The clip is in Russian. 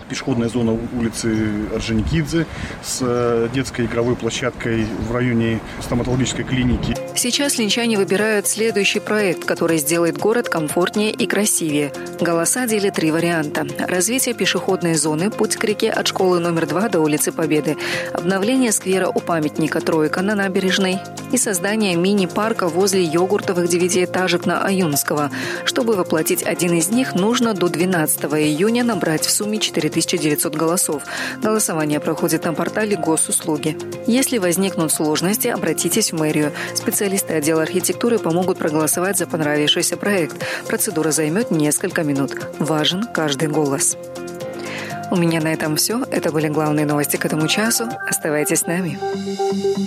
пешеходная зона улицы Орджоникидзе с детской игровой площадкой в районе стоматологической клиники. Сейчас линчане выбирают следующий проект, который сделает город комфортнее и красивее. Голоса делят 3 варианта. Развитие пешеходной зоны, путь к реке от школы номер 2 до улицы Победы, обновление сквера у памятника Троика на набережной и создание мини-парка возле йогуртовых 9-этажек на Аюнского. Чтобы воплотить один из них, нужно до 12 июня набрать в сумме 4900 голосов. Голосование проходит на портале Госуслуги. Если возникнут сложности, обратитесь в мэрию. Специалисты отдела архитектуры помогут проголосовать за понравившийся проект. Процедура займет несколько минут. Важен каждый голос. У меня на этом все. Это были главные новости к этому часу. Оставайтесь с нами.